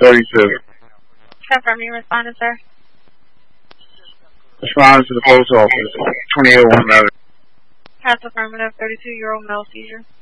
32. Confirm you responded, sir. Responded to the post office. 28 on another. Pass affirmative, 32-year-old male seizure.